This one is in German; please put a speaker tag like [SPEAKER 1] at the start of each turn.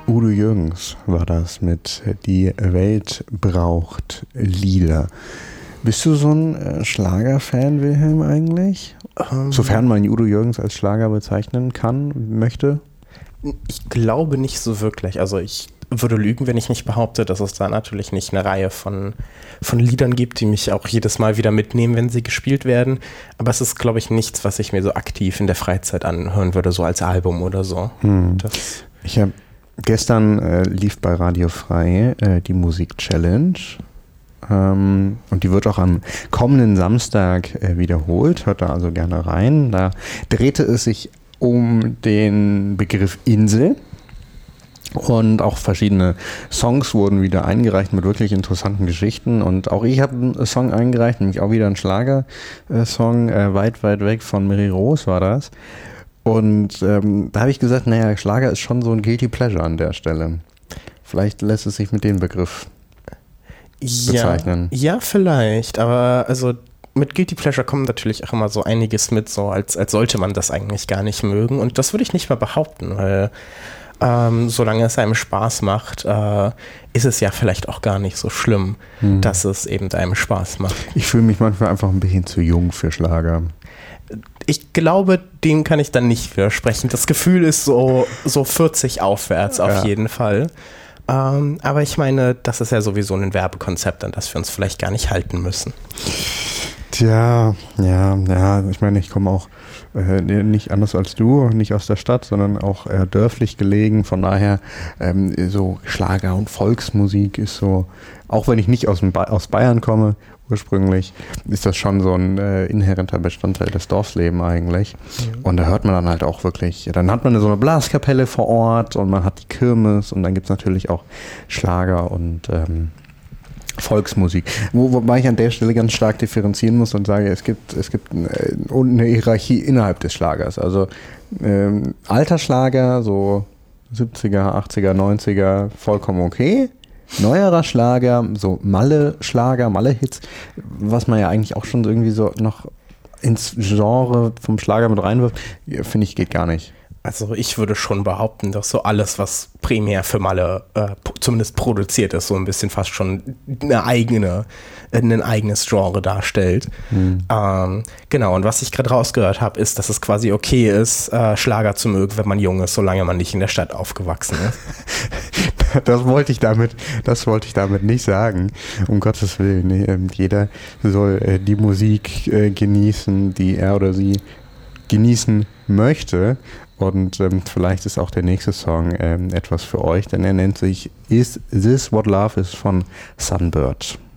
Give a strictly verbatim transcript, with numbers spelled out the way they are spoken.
[SPEAKER 1] Udo Jürgens war das mit Die Welt braucht Lieder. Bist du so ein Schlagerfan, Wilhelm, eigentlich? Ähm, Sofern man Udo Jürgens als Schlager bezeichnen kann, möchte?
[SPEAKER 2] Ich glaube nicht so wirklich. Also ich würde lügen, wenn ich nicht behaupte, dass es da natürlich nicht eine Reihe von, von Liedern gibt, die mich auch jedes Mal wieder mitnehmen, wenn sie gespielt werden. Aber es ist, glaube ich, nichts, was ich mir so aktiv in der Freizeit anhören würde, so als Album oder so.
[SPEAKER 1] Hm. Das ich habe gestern äh, lief bei Radio Frei äh, die Musik-Challenge. Ähm, und die wird auch am kommenden Samstag äh, wiederholt. Hört da also gerne rein. Da drehte es sich um den Begriff Insel. Und auch verschiedene Songs wurden wieder eingereicht mit wirklich interessanten Geschichten. Und auch ich habe einen Song eingereicht, nämlich auch wieder einen Schlager-Song. Äh, Weit, weit weg von Mary Rose war das. Und ähm, da habe ich gesagt, naja, Schlager ist schon so ein Guilty Pleasure an der Stelle. Vielleicht lässt es sich mit dem Begriff bezeichnen.
[SPEAKER 2] Ja, ja, vielleicht. Aber also mit Guilty Pleasure kommt natürlich auch immer so einiges mit, so als, als sollte man das eigentlich gar nicht mögen. Und das würde ich nicht mal behaupten, weil Ähm, solange es einem Spaß macht, äh, ist es ja vielleicht auch gar nicht so schlimm, hm. dass es eben einem Spaß macht.
[SPEAKER 1] Ich fühle mich manchmal einfach ein bisschen zu jung für Schlager.
[SPEAKER 2] Ich glaube, dem kann ich dann nicht widersprechen. Das Gefühl ist so, so vierzig aufwärts auf ja. jeden Fall. Ähm, aber ich meine, das ist ja sowieso ein Werbekonzept, an das wir uns vielleicht gar nicht halten müssen.
[SPEAKER 1] Tja, ja, ja, ich meine, ich komme auch äh, nicht anders als du, nicht aus der Stadt, sondern auch eher dörflich gelegen. Von daher ähm, so Schlager und Volksmusik ist so, auch wenn ich nicht aus, dem ba- aus Bayern komme ursprünglich, ist das schon so ein äh, inhärenter Bestandteil des Dorfslebens eigentlich. Mhm. Und da hört man dann halt auch wirklich, dann hat man so eine Blaskapelle vor Ort und man hat die Kirmes und dann gibt es natürlich auch Schlager und ähm, Volksmusik. Wo, wobei ich an der Stelle ganz stark differenzieren muss und sage, es gibt, es gibt eine Hierarchie innerhalb des Schlagers. Also ähm, alter Schlager, so siebziger, achtziger, neunziger, vollkommen okay. Neuerer Schlager, so Malle-Schlager, Malle-Hits, was man ja eigentlich auch schon irgendwie so noch ins Genre vom Schlager mit reinwirft, finde ich, geht gar nicht.
[SPEAKER 2] Also ich würde schon behaupten, dass so alles, was primär für Malle äh, zumindest produziert ist, so ein bisschen fast schon eine eigene, ein eigenes Genre darstellt. Mhm. Ähm, genau, und was ich gerade rausgehört habe, ist, dass es quasi okay ist, äh, Schlager zu mögen, wenn man jung ist, solange man nicht in der Stadt aufgewachsen ist.
[SPEAKER 1] Das wollte ich damit, das wollte ich damit nicht sagen, um Gottes Willen. Nee, jeder soll äh, die Musik äh, genießen, die er oder sie genießen möchte. Und ähm, vielleicht ist auch der nächste Song ähm, etwas für euch, denn er nennt sich Is This What Love Is von Sunbird.